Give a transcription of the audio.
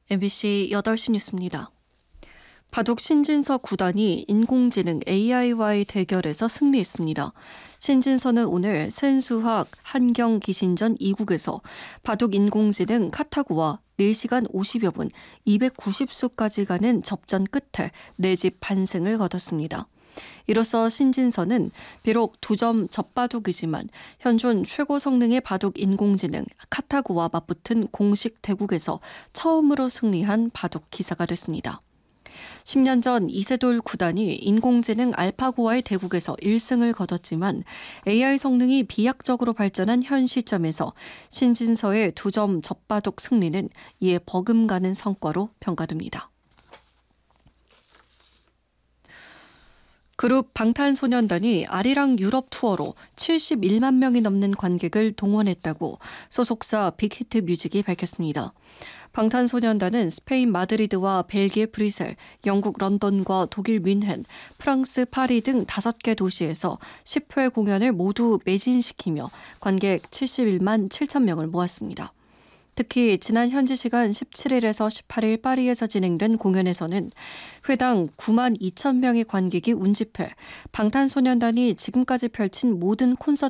MBC 8시 뉴스입니다. 바둑 신진서 9단이 인공지능 AI와의 대결에서 승리했습니다. 신진서는 오늘 센수학 한경기신전 2국에서 바둑 인공지능 카타고와 4시간 50여 분 290수까지 가는 접전 끝에 4집 반승을 거뒀습니다. 이로써 신진서는 비록 2점 젖바둑이지만 현존 최고 성능의 바둑 인공지능 카타고와 맞붙은 공식 대국에서 처음으로 승리한 바둑 기사가 됐습니다. 10년 전 이세돌 9단이 인공지능 알파고와의 대국에서 1승을 거뒀지만 AI 성능이 비약적으로 발전한 현 시점에서 신진서의 2점 젖바둑 승리는 이에 버금가는 성과로 평가됩니다. 그룹 방탄소년단이 아리랑 유럽 투어로 71만 명이 넘는 관객을 동원했다고 소속사 빅히트 뮤직이 밝혔습니다. 방탄소년단은 스페인 마드리드와 벨기에 브뤼셀, 영국 런던과 독일 뮌헨, 프랑스 파리 등 5개 도시에서 10회 공연을 모두 매진시키며 관객 71만 7천 명을 모았습니다. 특히 지난 현지 시간 17일에서 18일 파리에서 진행된 공연에서는 회당 9만 2천 명의 관객이 운집해 방탄소년단이 지금까지 펼친 모든 콘서트